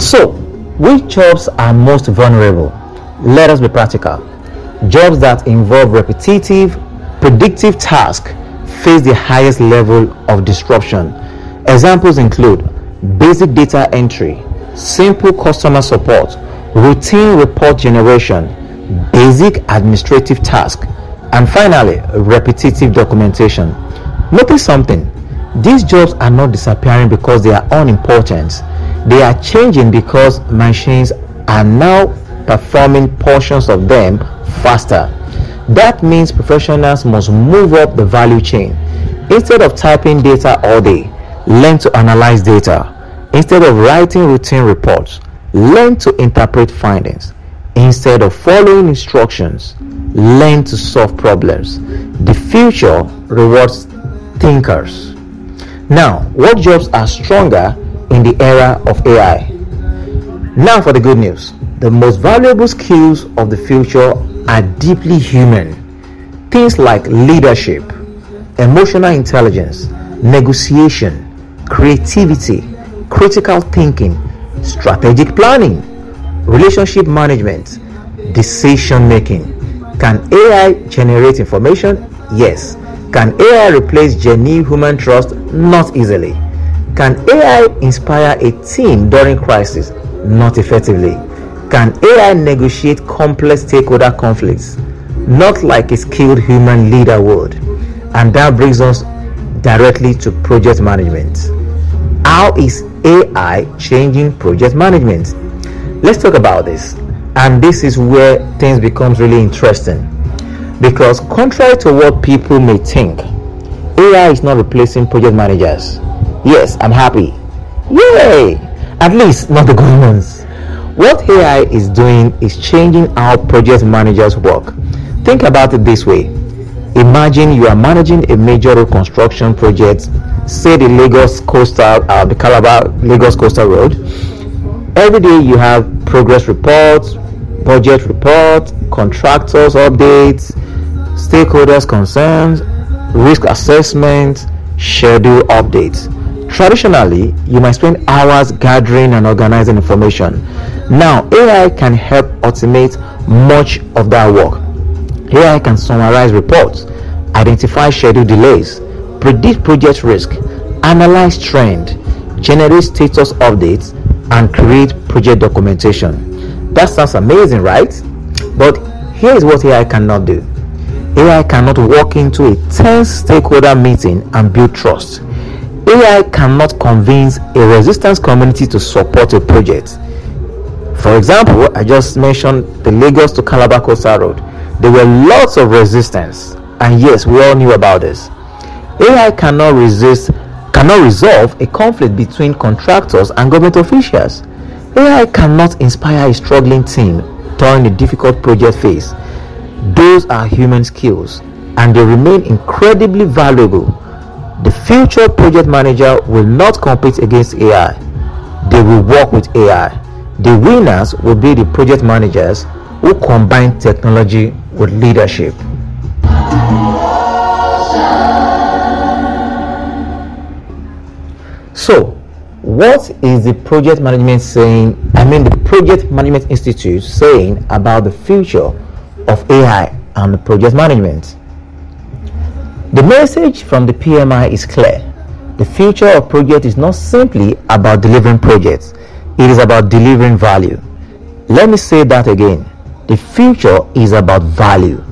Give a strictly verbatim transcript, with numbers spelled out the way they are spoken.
So, which jobs are most vulnerable? Let us be practical. Jobs that involve repetitive, predictive tasks face the highest level of disruption. Examples include basic data entry, simple customer support, routine report generation, basic administrative tasks, and finally, repetitive documentation. Notice something. These jobs are not disappearing because they are unimportant. They are changing because machines are now performing portions of them faster. That means professionals must move up the value chain. Instead of typing data all day, learn to analyze data. Instead of writing routine reports, learn to interpret findings. Instead of following instructions, learn to solve problems. The future rewards thinkers. Now, what jobs are stronger in the era of A I? Now for the good news. The most valuable skills of the future are deeply human. Things like leadership, emotional intelligence, negotiation, creativity, critical thinking, strategic planning, relationship management, decision making. Can A I generate information? Yes. Can A I replace genuine human trust? Not easily. Can A I inspire a team during crisis? Not effectively. Can A I negotiate complex stakeholder conflicts? Not like a skilled human leader would. And that brings us directly to project management. How is A I changing project management? Let's talk about this. And this is where things becomes really interesting. Because contrary to what people may think, A I is not replacing project managers. Yes, I'm happy. Yay! At least not the good ones. What A I is doing is changing how project managers work. Think about it this way. Imagine you are managing a major road construction project, say the Lagos Coastal, uh, the Calabar Lagos Coastal Road. Every day you have progress reports, budget reports, contractors updates, stakeholders concerns, risk assessment, schedule updates. Traditionally, you might spend hours gathering and organizing information. Now, A I can help automate much of that work. A I can summarize reports, identify schedule delays, predict project risk, analyze trend, generate status updates, and create project documentation. That sounds amazing, right? But here is what A I cannot do. A I cannot walk into a tense stakeholder meeting and build trust. A I cannot convince a resistance community to support a project. For example, I just mentioned the Lagos to Calabar Coastal Road. There were lots of resistance, and yes, we all knew about this. A I cannot resist, cannot resolve a conflict between contractors and government officials. A I cannot inspire a struggling team during a difficult project phase. Those are human skills, and they remain incredibly valuable. The future project manager will not compete against A I. They will work with A I. The winners will be the project managers who combine technology with leadership. So, what is the project management saying? I mean, the Project Management Institute saying about the future of A I and the project management? The message from the P M I is clear. The future of project is not simply about delivering projects. It is about delivering value. Let me say that again. The future is about value.